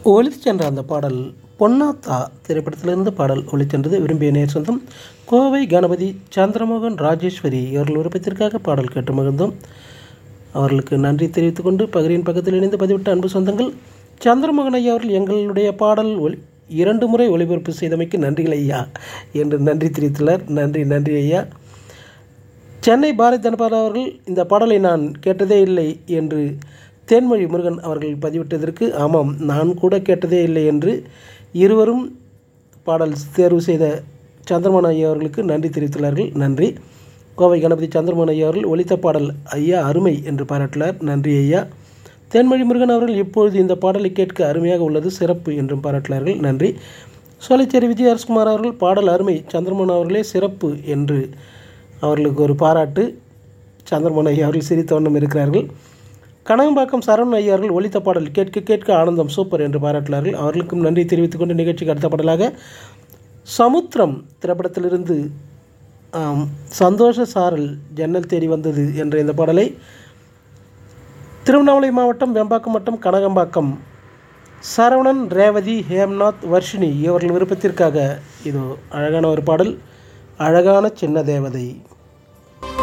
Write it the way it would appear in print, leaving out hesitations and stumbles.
ஒலித்துச் சென்ற அந்த பாடல் பொன்னாத்தா திரைப்படத்திலிருந்து பாடல் ஒலிச்சென்றது. விரும்பிய நேர் சொந்தம் கோவை கணபதி சந்திரமோகன் ராஜேஸ்வரி இவர்கள் விருப்பத்திற்காக பாடல் கேட்டு மகிழ்ந்தோம். அவர்களுக்கு நன்றி தெரிவித்துக் கொண்டு பகிரின் பக்கத்தில் இணைந்து பதிவிட்ட அன்பு சொந்தங்கள், சந்திரமோகன் ஐயா அவர்கள் எங்களுடைய பாடல் 2 முறை ஒளிபரப்பு செய்தமைக்கு நன்றிகள் ஐயா என்று நன்றி தெரிவித்துள்ளார். நன்றி ஐயா. சென்னை பாரதி தனபால் அவர்கள் இந்த பாடலை நான் கேட்டதே இல்லை என்று தேன்மொழி முருகன் அவர்கள் பதிவிட்டதற்கு ஆமாம், நான் கூட கேட்டதே இல்லை என்று இருவரும் பாடல் தேர்வு செய்த சந்திரமோகன் ஐயா அவர்களுக்கு நன்றி தெரிவித்துள்ளார்கள். நன்றி. கோவை கணபதி சந்திரமோகன் ஐயா அவர்கள் ஒலித்த பாடல் ஐயா அருமை என்று பாராட்டினார். நன்றி ஐயா. தேன்மொழி முருகன் அவர்கள் இப்பொழுது இந்த பாடலை கேட்க அருமையாக உள்ளது, சிறப்பு என்றும் பாராட்டினார்கள். நன்றி. சோலைச்சேரி விஜய் அரசுகுமார் அவர்கள் பாடல் அருமை, சந்திரமோகன் அவர்களே சிறப்பு என்று அவர்களுக்கு ஒரு பாராட்டு. சந்திரமோகன் ஐயா அவர்கள் சிரித்த வண்ணம் இருக்கிறார்கள். கனகம்பாக்கம் சரவணன் ஐயா அவர்கள் ஒலித்த பாடல் கேட்க கேட்க ஆனந்தம் சூப்பர் என்று பாராட்டினார்கள். அவர்களுக்கும் நன்றி தெரிவித்துக் கொண்டு நிகழ்ச்சிக்கு அடுத்த பாடலாக சமுத்திரம் திரைப்படத்திலிருந்து சந்தோஷ சாரல் ஜன்னல் தேடி வந்தது என்ற இந்த பாடலை திருவண்ணாமலை மாவட்டம் வெம்பாக்கம் வட்டம் கனகம்பாக்கம் சரவணன், ரேவதி, ஹேம்நாத், வர்ஷினி இவர்கள் விருப்பத்திற்காக இது அழகான ஒரு பாடல், அழகான சின்ன தேவதை.